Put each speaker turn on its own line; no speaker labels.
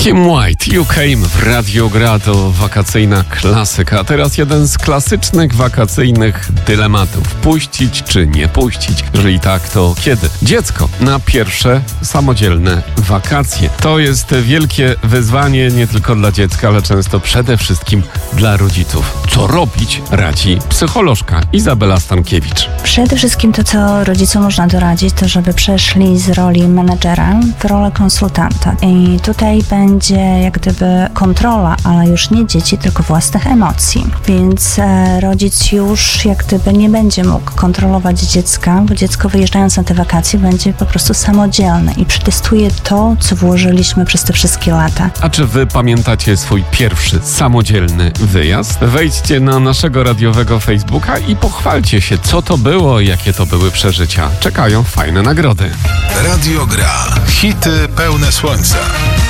Kim White, You Came w Radio Gra to wakacyjna klasyka. A teraz jeden z klasycznych wakacyjnych dylematów. Puścić czy nie puścić? Jeżeli tak, to kiedy? Dziecko na pierwsze samodzielne wakacje. To jest wielkie wyzwanie nie tylko dla dziecka, ale często przede wszystkim dla rodziców. Co robić? Radzi psycholożka Izabela Stankiewicz.
Przede wszystkim to, co rodzicom można doradzić, to żeby przeszli z roli menedżera w rolę konsultanta. I tutaj będzie jak gdyby kontrola, ale już nie dzieci, tylko własnych emocji. Więc rodzic już jak gdyby nie będzie mógł kontrolować dziecka, bo dziecko wyjeżdżając na te wakacje będzie po prostu samodzielne i przetestuje to, co włożyliśmy przez te wszystkie lata.
A czy wy pamiętacie swój pierwszy samodzielny wyjazd? Wejdźcie na naszego radiowego Facebooka i pochwalcie się, co to było i jakie to były przeżycia. Czekają fajne nagrody.
Radio Gra. Hity pełne słońca.